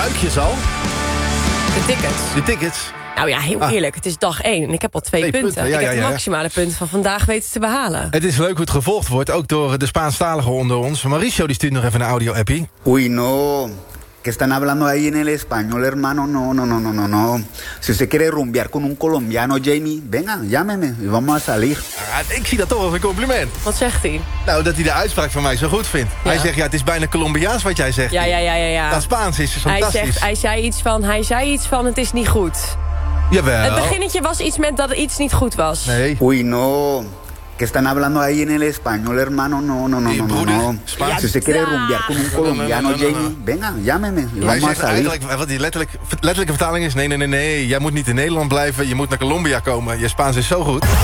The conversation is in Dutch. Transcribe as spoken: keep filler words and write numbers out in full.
ruik je ze al? De tickets. De tickets. Nou ja, heel Ah. eerlijk. Het is dag één en ik heb al twee, Twee punten. punten, ja, ik heb ja, ja. de maximale punten van vandaag weten te behalen. Het is leuk hoe het gevolgd wordt, ook door de Spaanstaligen onder ons. Mauricio die stuurt nog even een audio-appie. Uy, no. ¿Qué están hablando ahí en el español, hermano? No, no, no, no, no, no. Si usted quiere rumbear con un colombiano, Jamie, venga, llámeme y vamos a salir. Ja, ik zie dat toch als een compliment. Wat zegt hij? Nou, dat hij de uitspraak van mij zo goed vindt. Ja. Hij zegt, ja, het is bijna Colombiaans wat jij zegt. Ja, ja, ja, ja. ja. Dat Spaans is Hij, fantastisch. zegt, hij, zei iets van, hij zei iets van, het is niet goed. Jawel. Het beginnetje was iets met dat er iets niet goed was. Nee. Uy, no. ¿Qué están hablando ahí en el español, hermano? No, no, no, Hey, no, no, broeder, no. Spaans. Si usted quiere Ja. rumbear con un colombiano, No, no, no, no, no. Jamie, venga, llámeme y Hij vamos a zegt salir. eigenlijk, wat die letterlijk, letterlijke vertaling is... nee, nee, nee, nee, jij moet niet in Nederland blijven, je moet naar Colombia komen. Je Spaans is zo goed.